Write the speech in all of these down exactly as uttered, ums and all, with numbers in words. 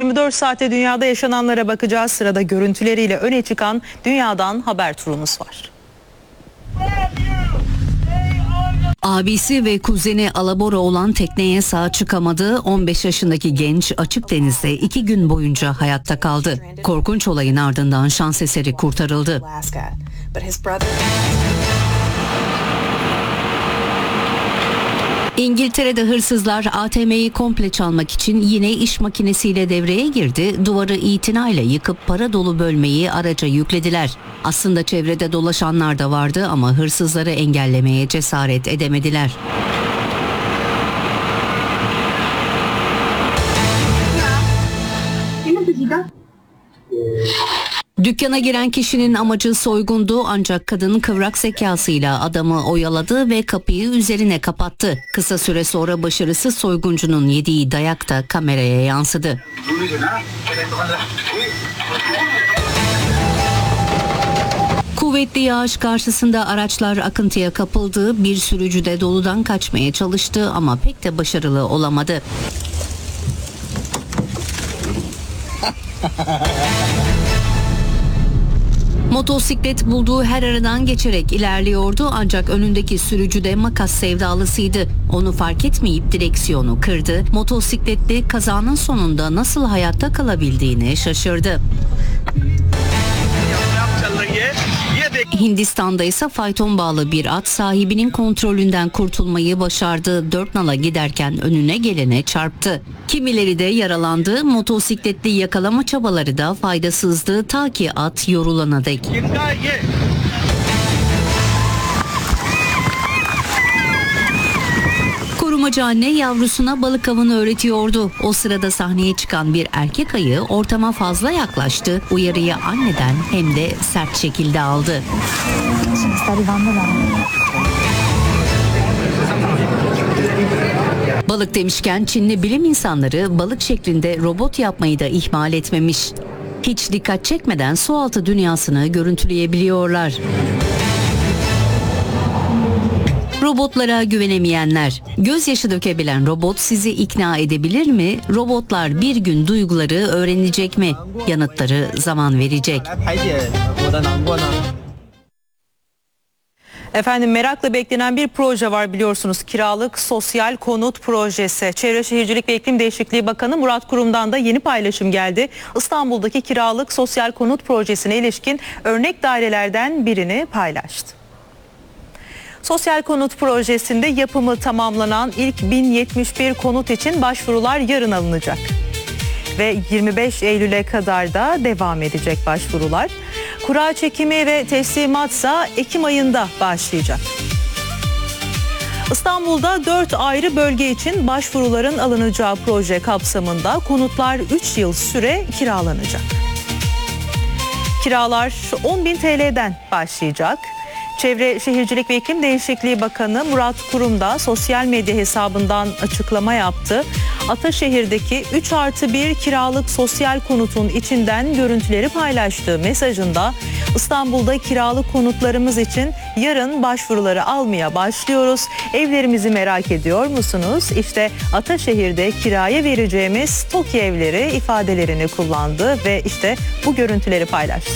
yirmi dört saatte dünyada yaşananlara bakacağız. Sırada görüntüleriyle öne çıkan dünyadan haber turumuz var. Abisi ve kuzeni alabora olan tekneye sağ çıkamadı. on beş yaşındaki genç açık denizde iki gün boyunca hayatta kaldı. Korkunç olayın ardından şans eseri kurtarıldı. İngiltere'de hırsızlar A T M'yi komple çalmak için yine iş makinesiyle devreye girdi. Duvarı itinayla yıkıp para dolu bölmeyi araca yüklediler. Aslında çevrede dolaşanlar da vardı ama hırsızları engellemeye cesaret edemediler. Dükkana giren kişinin amacı soygundu ancak kadın kıvrak zekasıyla adamı oyaladı ve kapıyı üzerine kapattı. Kısa süre sonra başarısız soyguncunun yediği dayak da kameraya yansıdı. Kuvvetli yağış karşısında araçlar akıntıya kapıldı. Bir sürücü de doludan kaçmaya çalıştı ama pek de başarılı olamadı. Motosiklet bulduğu her aradan geçerek ilerliyordu ancak önündeki sürücü de makas sevdalısıydı. Onu fark etmeyip direksiyonu kırdı. Motosikletli kazanın sonunda nasıl hayatta kalabildiğine şaşırdı. Hindistan'da ise fayton bağlı bir at sahibinin kontrolünden kurtulmayı başardı. Dört nala giderken önüne gelene çarptı. Kimileri de yaralandı. Motosikletli yakalama çabaları da faydasızdı ta ki at yorulana dek. Korumacı anne yavrusuna balık avını öğretiyordu. O sırada sahneye çıkan bir erkek ayı ortama fazla yaklaştı. Uyarıyı anneden hem de sert şekilde aldı. Balık demişken Çinli bilim insanları balık şeklinde robot yapmayı da ihmal etmemiş. Hiç dikkat çekmeden sualtı dünyasını görüntüleyebiliyorlar. Robotlara güvenemeyenler. Gözyaşı dökebilen robot sizi ikna edebilir mi? Robotlar bir gün duyguları öğrenecek mi? Yanıtları zaman verecek. Efendim merakla beklenen bir proje var biliyorsunuz. Kiralık sosyal konut projesi. Çevre Şehircilik ve İklim Değişikliği Bakanı Murat Kurum'dan da yeni paylaşım geldi. İstanbul'daki kiralık sosyal konut projesine ilişkin örnek dairelerden birini paylaştı. Sosyal konut projesinde yapımı tamamlanan ilk bin yetmiş bir konut için başvurular yarın alınacak. Ve yirmi beş Eylül'e kadar da devam edecek başvurular. Kura çekimi ve teslimatsa Ekim ayında başlayacak. İstanbul'da dört ayrı bölge için başvuruların alınacağı proje kapsamında konutlar üç yıl süre kiralanacak. Kiralar on bin T L'den başlayacak. Çevre Şehircilik ve İklim Değişikliği Bakanı Murat Kurum da sosyal medya hesabından açıklama yaptı. Ataşehir'deki üç artı bir kiralık sosyal konutun içinden görüntüleri paylaştığı mesajında İstanbul'da kiralık konutlarımız için yarın başvuruları almaya başlıyoruz. Evlerimizi merak ediyor musunuz? İşte Ataşehir'de kiraya vereceğimiz TOKİ evleri ifadelerini kullandı ve işte bu görüntüleri paylaştı.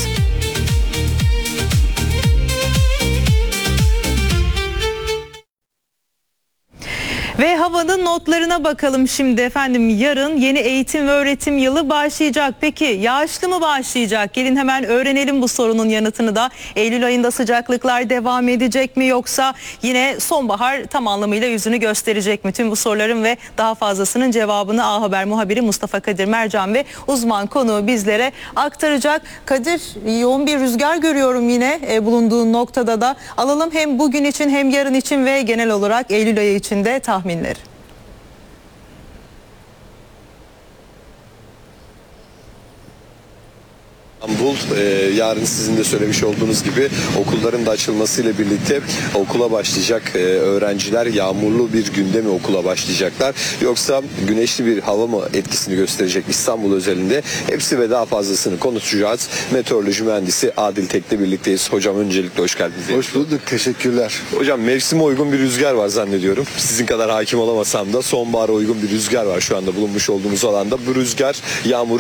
Ve havanın notlarına bakalım şimdi efendim. Yarın yeni eğitim ve öğretim yılı başlayacak. Peki yağışlı mı başlayacak? Gelin hemen öğrenelim bu sorunun yanıtını da. Eylül ayında sıcaklıklar devam edecek mi yoksa yine sonbahar tam anlamıyla yüzünü gösterecek mi? Tüm bu soruların ve daha fazlasının cevabını A Haber muhabiri Mustafa Kadir Mercan ve uzman konuğu bizlere aktaracak. Kadir, yoğun bir rüzgar görüyorum yine e, bulunduğun noktada da. Alalım hem bugün için hem yarın için ve genel olarak Eylül ayı için de tahminleri. İstanbul e, yarın sizin de söylemiş olduğunuz gibi okulların da açılmasıyla birlikte okula başlayacak e, öğrenciler yağmurlu bir günde mi okula başlayacaklar yoksa güneşli bir hava mı etkisini gösterecek İstanbul özelinde, hepsi ve daha fazlasını konuşacağız. Meteoroloji mühendisi Adil Tek'le birlikteyiz. Hocam öncelikle hoş geldiniz. Hoş bulduk, teşekkürler. Hocam mevsime uygun bir rüzgar var zannediyorum. Sizin kadar hakim olamasam da sonbahara uygun bir rüzgar var şu anda bulunmuş olduğumuz alanda. Bu rüzgar yağmuru